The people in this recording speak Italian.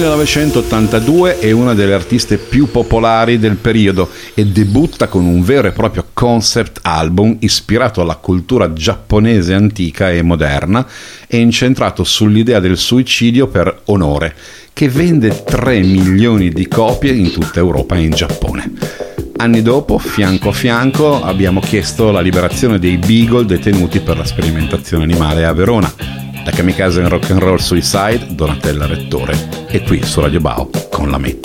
1982 è una delle artiste più popolari del periodo e debutta con un vero e proprio concept album ispirato alla cultura giapponese antica e moderna e incentrato sull'idea del suicidio per onore, che vende 3 milioni di copie in tutta Europa e in Giappone. Anni dopo, fianco a fianco, abbiamo chiesto la liberazione dei Beagle detenuti per la sperimentazione animale a Verona. Da Kamikaze in Rock and Roll Suicide, Donatella Rettore, e qui su Radio Bao con La Metta.